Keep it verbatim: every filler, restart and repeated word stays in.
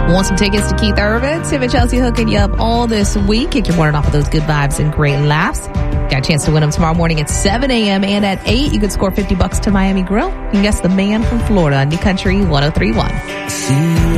Want some tickets to Keith Urban? Tim and Chelsea hooking you up all this week. Kick your morning off with those good vibes and great laughs. Got a chance to win them tomorrow morning at seven a.m. and at eight. You could score fifty bucks to Miami Grill. You can guess the man from Florida on New Country one oh three point one.